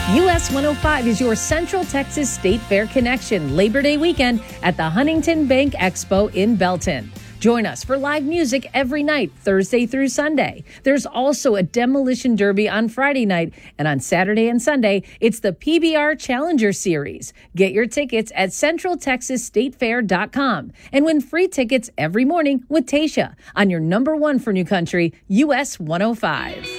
US 105 is your Central Texas State Fair connection Labor Day weekend at the Huntington Bank Expo in Belton. Join us for live music every night, Thursday through Sunday. There's also a demolition derby on Friday night, and on Saturday and Sunday, it's the PBR Challenger Series. Get your tickets at centraltexasstatefair.com and win free tickets every morning with Tasha on your number one for New Country, US 105.